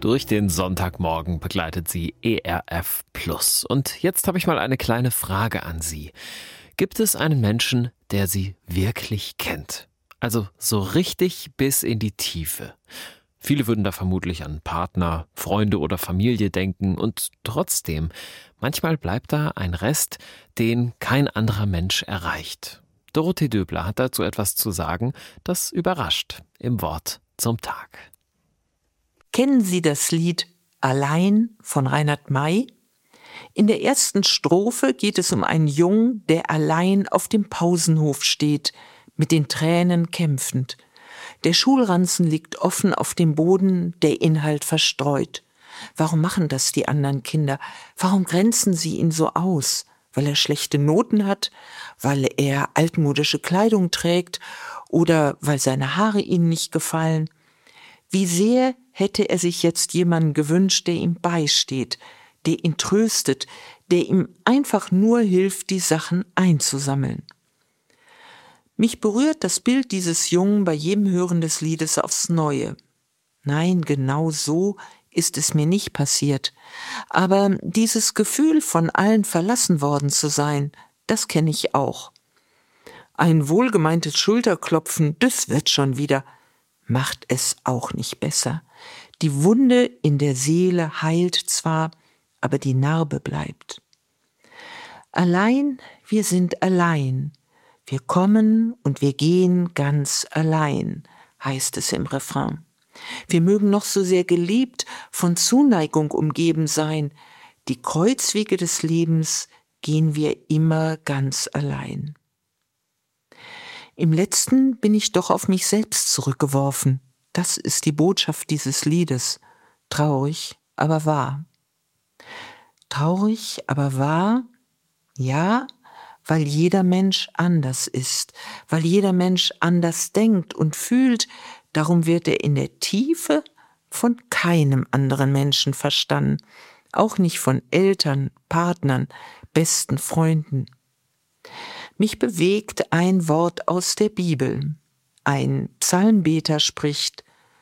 Durch den Sonntagmorgen begleitet sie ERF Plus. Und jetzt habe ich mal eine kleine Frage an Sie. Gibt es einen Menschen, der Sie wirklich kennt? Also so richtig bis in die Tiefe. Viele würden da vermutlich an Partner, Freunde oder Familie denken und trotzdem, manchmal bleibt da ein Rest, den kein anderer Mensch erreicht. Dorothee Döbler hat dazu etwas zu sagen, das überrascht im Wort zum Tag. Kennen Sie das Lied Allein von Reinhard May? In der ersten Strophe geht es um einen Jungen, der allein auf dem Pausenhof steht, mit den Tränen kämpfend. Der Schulranzen liegt offen auf dem Boden, der Inhalt verstreut. Warum machen das die anderen Kinder? Warum grenzen sie ihn so aus? Weil er schlechte Noten hat? Weil er altmodische Kleidung trägt? Oder weil seine Haare ihnen nicht gefallen? Wie sehr hätte er sich jetzt jemanden gewünscht, der ihm beisteht, der ihn tröstet, der ihm einfach nur hilft, die Sachen einzusammeln. Mich berührt das Bild dieses Jungen bei jedem Hören des Liedes aufs Neue. Nein, genau so ist es mir nicht passiert. Aber dieses Gefühl, von allen verlassen worden zu sein, das kenne ich auch. Ein wohlgemeintes Schulterklopfen, das wird schon wieder, macht es auch nicht besser. Die Wunde in der Seele heilt zwar, aber die Narbe bleibt. Allein, wir sind allein. Wir kommen und wir gehen ganz allein, heißt es im Refrain. Wir mögen noch so sehr geliebt, von Zuneigung umgeben sein. Die Kreuzwege des Lebens gehen wir immer ganz allein. Im Letzten bin ich doch auf mich selbst zurückgeworfen. Das ist die Botschaft dieses Liedes. Traurig, aber wahr. Traurig, aber wahr? Ja, weil jeder Mensch anders ist, weil jeder Mensch anders denkt und fühlt, darum wird er in der Tiefe von keinem anderen Menschen verstanden, auch nicht von Eltern, Partnern, besten Freunden. Mich bewegt ein Wort aus der Bibel. Ein Psalmbeter spricht: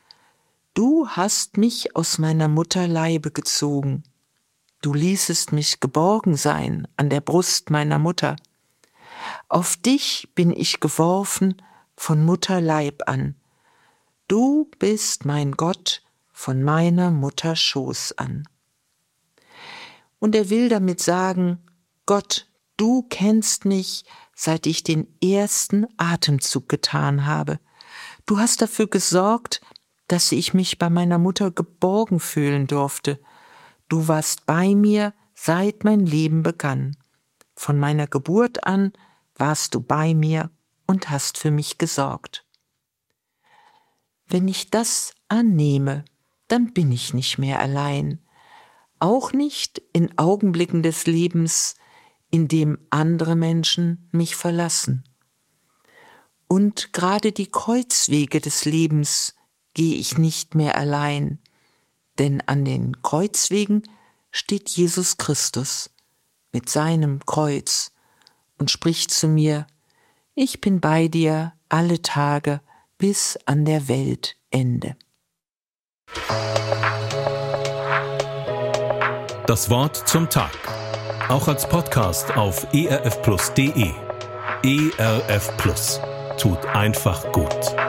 Du hast mich aus meiner Mutter Leibe gezogen. Du ließest mich geborgen sein an der Brust meiner Mutter. Auf dich bin ich geworfen von Mutterleib an. Du bist mein Gott von meiner Mutter Schoß an. Und er will damit sagen: Gott, du kennst mich, seit ich den ersten Atemzug getan habe. Du hast dafür gesorgt, dass ich mich bei meiner Mutter geborgen fühlen durfte. Du warst bei mir, seit mein Leben begann. Von meiner Geburt an warst du bei mir und hast für mich gesorgt. Wenn ich das annehme, dann bin ich nicht mehr allein. Auch nicht in Augenblicken des Lebens, in dem andere Menschen mich verlassen. Und gerade die Kreuzwege des Lebens gehe ich nicht mehr allein, denn an den Kreuzwegen steht Jesus Christus mit seinem Kreuz und spricht zu mir: Ich bin bei dir alle Tage bis an der Weltende. Das Wort zum Tag. Auch als Podcast auf erfplus.de. ERF Plus. Tut einfach gut.